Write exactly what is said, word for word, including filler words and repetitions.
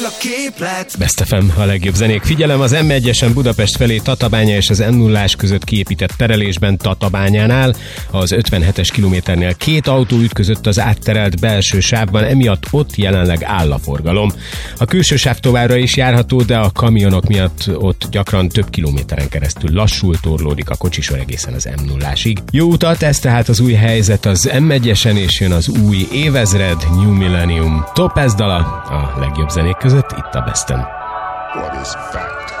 Best ef em, a legjobb zenék. Figyelem, az em egyesen Budapest felé Tatabánya és az em nullás között kiépített terelésben Tatabányánál az ötvenhetes kilométernél két autó ütközött az átterelt belső sávban, emiatt ott jelenleg áll a forgalom. A külső sáv továbbra is járható, de a kamionok miatt ott gyakran több kilométeren keresztül lassul torlódik a kocsisor egészen az em nullásig. Jó utat, ez tehát az új helyzet az em egyesen, és jön az új évezred, New Millennium. Topaz dala a legjobb zenék között itt a Besten. What is fact?